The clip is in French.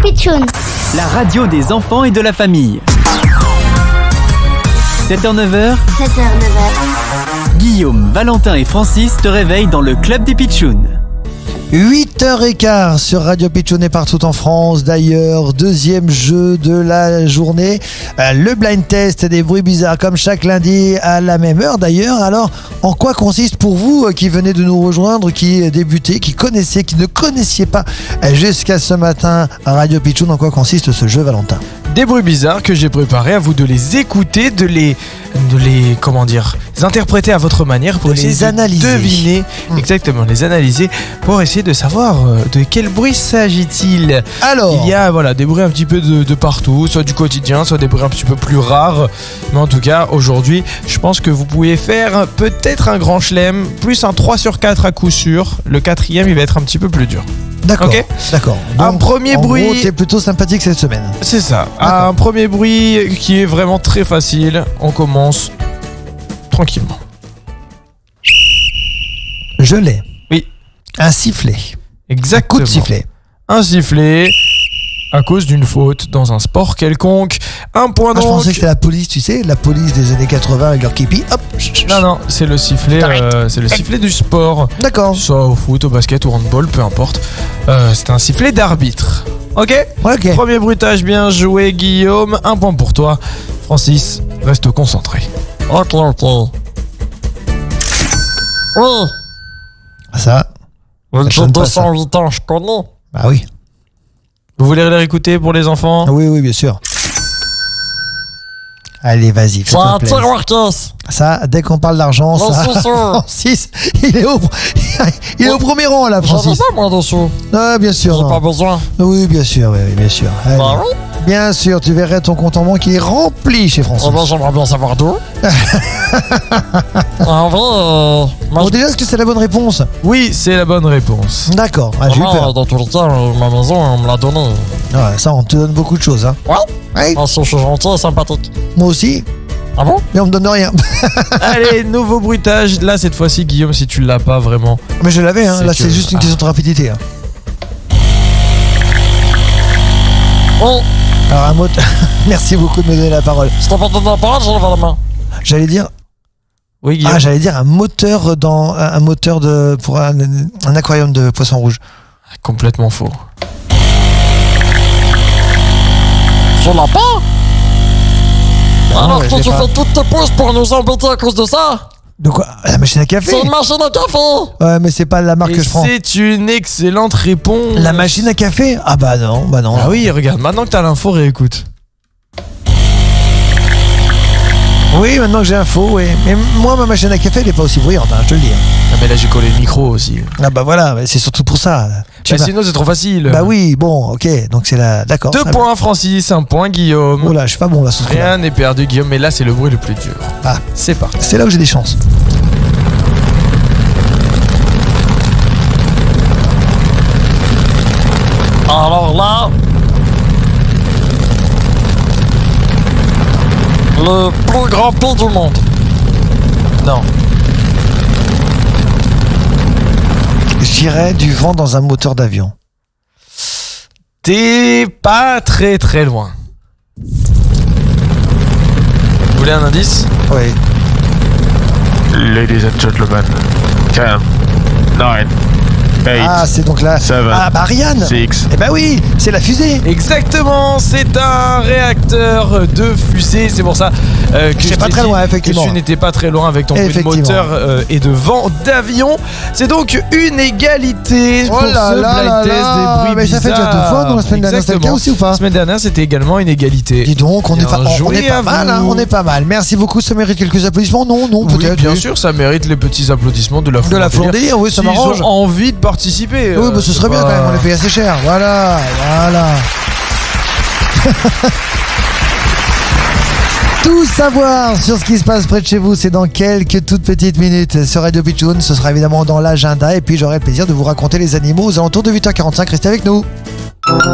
Pitchoun. La radio des enfants et de la famille. 7h-9h, 7h-9h. Guillaume, Valentin et Francis te réveillent dans le club des Pitchouns. 8h15 sur Radio Pitchoun et partout en France. D'ailleurs, deuxième jeu de la journée, le blind test des bruits bizarres comme chaque lundi à la même heure d'ailleurs. Alors, en quoi consiste pour vous qui venez de nous rejoindre, qui débutez, qui connaissez, qui ne connaissiez pas jusqu'à ce matin à Radio Pitchoun, en quoi consiste ce jeu, Valentin ? Des bruits bizarres que j'ai préparés, à vous de les écouter, de les interpréter à votre manière pour essayer les analyser. De deviner, exactement, les analyser pour essayer de savoir de quel bruit s'agit-il. Alors, il y a des bruits un petit peu de partout, soit du quotidien, soit des bruits un petit peu plus rares. Mais en tout cas, aujourd'hui, je pense que vous pouvez faire peut-être un grand chelem, plus un 3 sur 4 à coup sûr. Le quatrième, il va être un petit peu plus dur. d'accord, ok. d'accord. Un Donc, premier bruit. En gros, t'es plutôt sympathique cette semaine. C'est ça. D'accord. Un premier bruit qui est vraiment très facile. On commence tranquillement. Je l'ai. Oui. Un sifflet. Exactement. Coup de sifflet. Un sifflet à cause d'une faute dans un sport quelconque. Un point Ah, je donc. pensais que c'était la police, tu sais, la police des années 80 avec leur képi. Hop. Non, c'est le sifflet. C'est le sifflet du sport. D'accord. Soit au foot, au basket, au handball, peu importe. C'est un sifflet d'arbitre. Ok. Ok. Premier bruitage bien joué, Guillaume. Un point pour toi. Francis, reste concentré. Ok. Oui, Ça. j'ai sonne pas, ça. 208 ans, je connais. Bah oui. Vous voulez les réécouter pour les enfants? Oui, bien sûr. Allez, vas-y, C'est fais-toi un plaisir. tiroir caisse. Ça, dès qu'on parle d'argent, Dans ça. le sous-sol. Francis, il est au premier rang là, J'en ai Francis. pas moi dessus. Ah, bien sûr. J'ai non. pas besoin. Oui, bien sûr, oui, bien sûr. Allez. Bah oui. Bien sûr, tu verrais ton compte en banque qui est rempli chez Francis. Eh ben j'aimerais bien savoir d'où. En vrai, moi Bon, déjà, est-ce que c'est la bonne réponse? Oui, c'est la bonne réponse. D'accord, j'ai eu peur. dans tous les cas, ma maison, on me l'a donné. Ouais, ça, on te donne beaucoup de choses. Hein. Ouais. Ouais, Parce que je suis gentil et sympathique. moi aussi, Ah bon? mais on me donne rien. Allez, nouveau bruitage. Là, cette fois-ci, Guillaume, si tu l'as pas vraiment. Mais je l'avais, hein. C'est Là, que- c'est juste une question de rapidité. Hein. Oui, Alors, un mot. Merci beaucoup de me donner la parole. je t'ai pas donné la parole, j'ai levé la main. J'allais dire. Oui, Guillaume. J'allais dire un moteur pour un aquarium de poissons rouges. Complètement faux. Je l'ai pas. Alors ouais, que je l'ai tu pas. fais toutes tes pauses pour nous embêter à cause de ça? De quoi? La machine à café? C'est une machine à café. Ouais, mais c'est pas la marque Et que je prends. c'est une excellente réponse. La machine à café? Ah bah non. Ah oui, regarde, maintenant que t'as l'info, réécoute. Oui, maintenant que j'ai l'info, oui. Mais moi, ma machine à café, elle est pas aussi bruyante, hein, je te le dis. Ah, mais là, j'ai collé le micro aussi. Ah bah voilà, mais c'est surtout pour ça. Bah, sinon, c'est trop facile. Bah oui, bon, ok, donc c'est la... D'accord. 2 très points, Francis, 1 point, Guillaume. bien. Oh là, je suis pas bon là, ce truc-là. Rien n'est perdu, Guillaume, mais là, c'est le bruit le plus dur. Ah. C'est parti. C'est là où j'ai des chances. Alors là, le plus grand pays du monde. Non. J'irais du vent dans un moteur d'avion. T'es pas très très loin. Vous voulez un indice? Oui. Ladies and gentlemen, 10, 9, 8, Ah, c'est donc là... 7, Ah bah Ariane. 6. Eh bah oui, c'est la fusée. Exactement, c'est un réacteur de fusée, c'est pour ça que J'étais pas t'ai très dit loin, que effectivement. tu n'étais pas très loin avec ton bruit de Effectivement. moteur et de vent d'avion. C'est donc une égalité pour Oh là ce là blind là test là, des bruits mais ça fait déjà bizarres. 2 fois dans la semaine dernière, c'était le cas Exactement. aussi ou pas? La semaine dernière, c'était également une égalité. Dis donc, on est, Bien on joué est pas à mal, vous. hein, on est pas mal. Merci beaucoup, ça mérite quelques applaudissements? Non, Oui, peut-être. bien sûr, ça mérite les petits applaudissements de la foule. De la foule délire, oui, ça S'ils m'arrange. ont envie de participer. Oui, bah ce c'est serait bien pas- quand même, on les paye assez cher. Voilà. Tout savoir sur ce qui se passe près de chez vous, c'est dans quelques toutes petites minutes sur Radio Pitchoun. Ce sera évidemment dans l'agenda et puis j'aurai le plaisir de vous raconter les animaux aux alentours de 8h45. Restez avec nous.